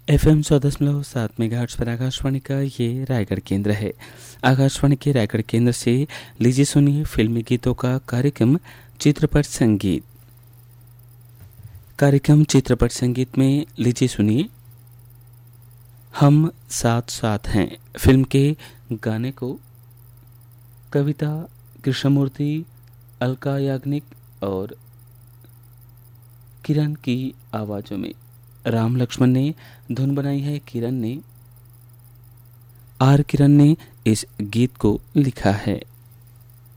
FM 100.7 megahertz पर आकाशवाणी का ये रायगढ़ केंद्र है। आकाशवाणी के रायगढ़ केंद्र से लीजिए सुनिए फिल्मी गीतों का कार्यक्रम चित्रपट संगीत। कार्यक्रम चित्रपट संगीत में लीजिए सुनिए हम साथ साथ हैं फिल्म के गाने को कविता कृष्णमूर्ति, अलका याग्निक और किरण की आवाज़ों में। राम लक्ष्मण ने धुन बनाई है, किरण ने इस गीत को लिखा है।